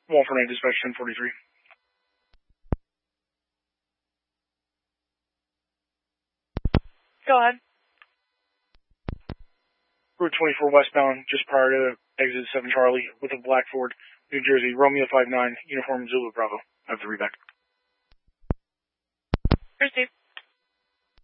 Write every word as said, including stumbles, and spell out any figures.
Walter Knight, dispatch ten forty-three. Go ahead. Route twenty-four westbound, just prior to exit seven Charlie, with a black Ford, New Jersey, Romeo five nine, uniform Zulu Bravo. I have the reback. Received.